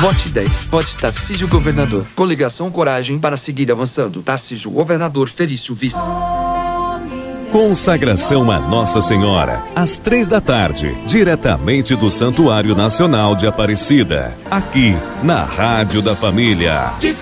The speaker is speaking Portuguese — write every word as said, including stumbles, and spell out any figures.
Vote dez. Vote Tarcísio Governador. Coligação Coragem para seguir avançando. Tarcísio Governador, Felício Vice. Consagração a Nossa Senhora, às três da tarde, diretamente do Santuário Nacional de Aparecida, aqui na Rádio da Família.